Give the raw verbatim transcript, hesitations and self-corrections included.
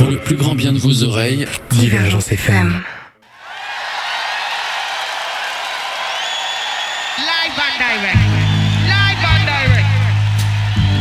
Pour le plus grand bien de vos oreilles, Divergence F M. Live and direct.